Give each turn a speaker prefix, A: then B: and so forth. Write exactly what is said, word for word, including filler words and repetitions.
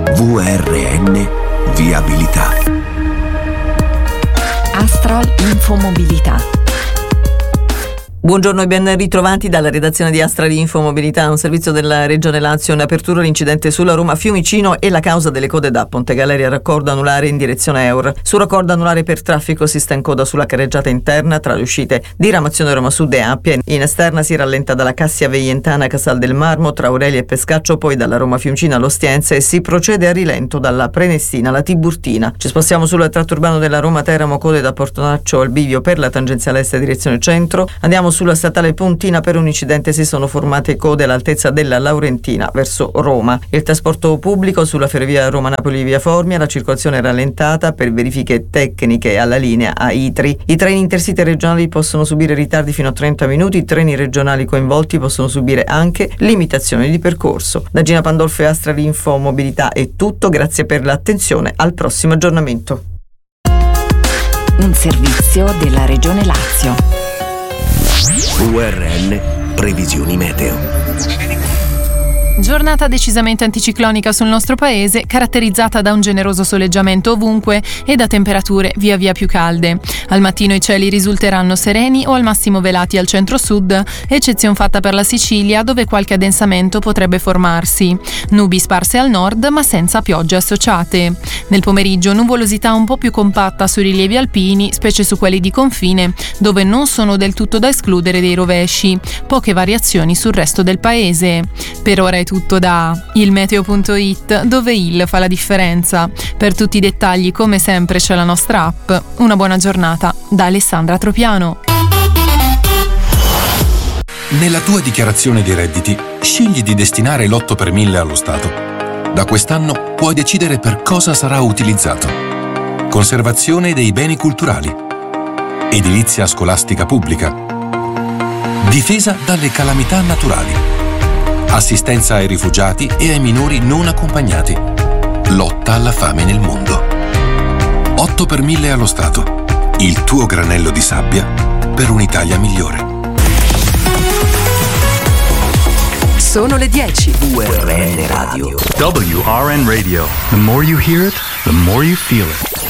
A: V R N Viabilità.
B: Astral Infomobilità.
C: Buongiorno e ben ritrovati dalla redazione di Astral Infomobilità, un servizio della Regione Lazio. In apertura l'incidente sulla Roma Fiumicino e la causa delle code da Ponte Galeria, raccordo anulare in direzione Eur. Su raccordo anulare per traffico si sta in coda sulla carreggiata interna tra le uscite diramazione Roma Sud e Appia. In esterna si rallenta dalla Cassia Veientana a Casal del Marmo tra Aurelia e Pescaccio, poi dalla Roma Fiumicino all'Ostiense e si procede a rilento dalla Prenestina alla Tiburtina. Ci spostiamo sul tratto urbano della Roma Teramo, code da Portonaccio al bivio per la tangenziale est direzione centro. Andiamo sulla statale Pontina, per un incidente si sono formate code all'altezza della Laurentina verso Roma. Il trasporto pubblico sulla ferrovia Roma-Napoli via Formia, la circolazione è rallentata per verifiche tecniche alla linea a Itri. I treni intercity regionali possono subire ritardi fino a trenta minuti, i treni regionali coinvolti possono subire anche limitazioni di percorso. Da Gina Pandolfo e Astral Info Mobilità è tutto, grazie per l'attenzione, al prossimo aggiornamento.
B: Un servizio della Regione Lazio.
A: V R N Previsioni Meteo.
D: Giornata decisamente anticiclonica sul nostro paese, caratterizzata da un generoso soleggiamento ovunque e da temperature via via più calde. Al mattino i cieli risulteranno sereni o al massimo velati al centro-sud, eccezion fatta per la Sicilia, dove qualche addensamento potrebbe formarsi. Nubi sparse al nord ma senza piogge associate. Nel pomeriggio nuvolosità un po' più compatta sui rilievi alpini, specie su quelli di confine, dove non sono del tutto da escludere dei rovesci. Poche variazioni sul resto del paese. Per ora è tutto da ilmeteo punto it, dove il fa la differenza. Per tutti i dettagli, come sempre, c'è la nostra app. Una buona giornata da Alessandra Tropiano.
E: Nella tua dichiarazione di redditi, scegli di destinare l'otto per mille allo Stato. Da quest'anno puoi decidere per cosa sarà utilizzato. Conservazione dei beni culturali, edilizia scolastica pubblica, difesa dalle calamità naturali, assistenza ai rifugiati e ai minori non accompagnati, lotta alla fame nel mondo. otto per mille allo Stato, il tuo granello di sabbia per un'Italia migliore.
B: Sono le dieci.
A: V R N Radio.
F: W R N Radio. The more you hear it, the more you feel it.